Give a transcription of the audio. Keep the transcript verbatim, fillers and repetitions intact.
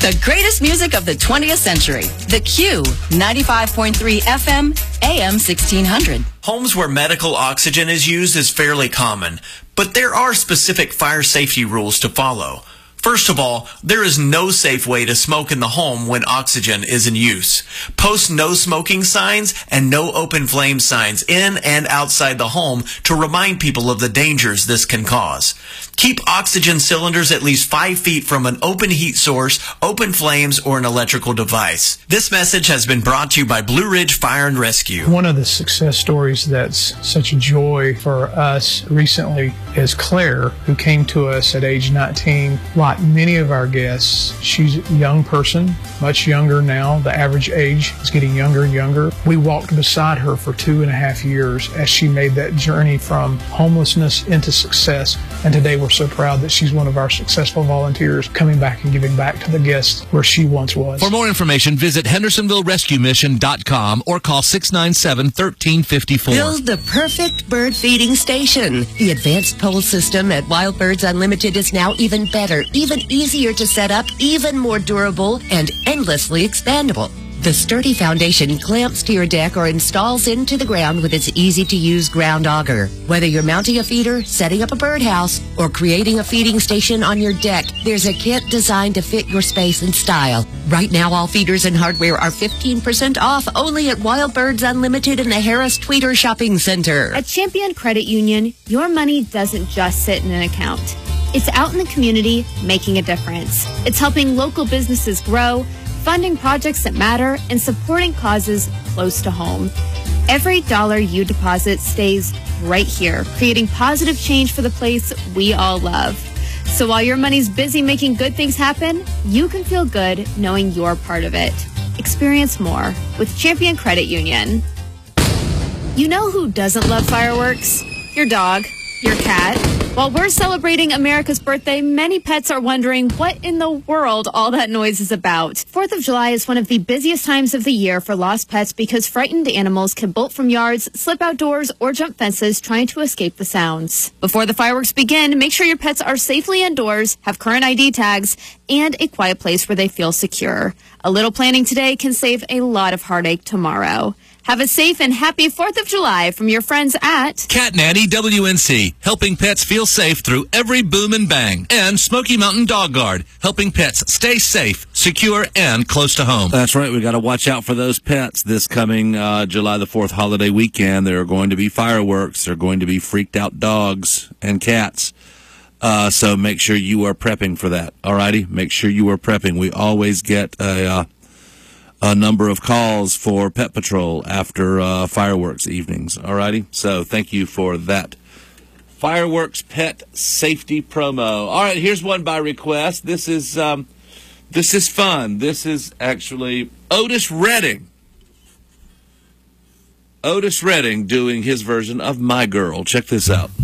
The greatest music of the twentieth century. The Q, ninety-five point three F M, A M sixteen hundred. Homes where medical oxygen is used is fairly common, but there are specific fire safety rules to follow. First of all, there is no safe way to smoke in the home when oxygen is in use. Post no smoking signs and no open flame signs in and outside the home to remind people of the dangers this can cause. Keep oxygen cylinders at least five feet from an open heat source, open flames, or an electrical device. This message has been brought to you by Blue Ridge Fire and Rescue. One of the success stories that's such a joy for us recently is Claire, who came to us at age nineteen. Like many of our guests, she's a young person, much younger now. The average age is getting younger and younger. We walked beside her for two and a half years as she made that journey from homelessness into success. And today we're so proud that she's one of our successful volunteers coming back and giving back to the guests where she once was. For more information, visit hendersonville rescue mission dot com or call six nine seven, one three five four. Build the perfect bird feeding station. The advanced pole system at Wild Birds Unlimited is now even better, even easier to set up, even more durable, and endlessly expandable. The sturdy foundation clamps to your deck or installs into the ground with its easy-to-use ground auger. Whether you're mounting a feeder, setting up a birdhouse, or creating a feeding station on your deck, there's a kit designed to fit your space and style. Right now, all feeders and hardware are fifteen percent off only at Wild Birds Unlimited in the Harris Tweeter Shopping Center. At Champion Credit Union, your money doesn't just sit in an account. It's out in the community, making a difference. It's helping local businesses grow, funding projects that matter, and supporting causes close to home. Every dollar you deposit stays right here, creating positive change for the place we all love. So while your money's busy making good things happen, you can feel good knowing you're part of it. Experience more with Champion Credit Union. You know who doesn't love fireworks? Your dog, your cat. While we're celebrating America's birthday, many pets are wondering what in the world all that noise is about. fourth of July is one of the busiest times of the year for lost pets because frightened animals can bolt from yards, slip outdoors, or jump fences trying to escape the sounds. Before the fireworks begin, make sure your pets are safely indoors, have current I D tags, and a quiet place where they feel secure. A little planning today can save a lot of heartache tomorrow. Have a safe and happy fourth of July from your friends at Cat Nanny W N C, helping pets feel safe through every boom and bang. And Smoky Mountain Dog Guard, helping pets stay safe, secure, and close to home. That's right. We got to watch out for those pets this coming uh, July the fourth holiday weekend. There are going to be fireworks. There are going to be freaked out dogs and cats. Uh, so make sure you are prepping for that. All righty? Make sure you are prepping. We always get a... Uh, a number of calls for Pet Patrol after uh, fireworks evenings. All righty? So thank you for that. Fireworks pet safety promo. All right, here's one by request. This is um, this is fun. This is actually Otis Redding. Otis Redding doing his version of My Girl. Check this out.